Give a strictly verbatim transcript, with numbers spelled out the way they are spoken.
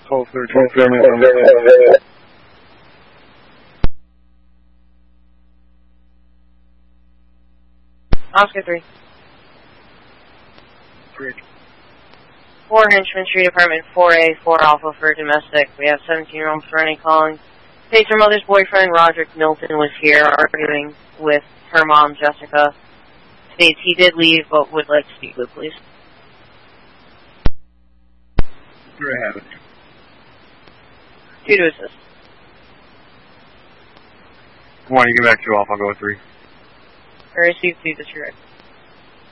twelve thirteen. Oscar three. Three. four Henchman Street, Apartment four A, four Alpha for domestic. We have seventeen-year-old Fernie calling. States her mother's boyfriend, Roderick Milton, was here arguing with her mom, Jessica. States he did leave, but would like to speak with police. Three Avenue. Two to assist. Come on, you get back two off, I'll go with three. I received two disregard.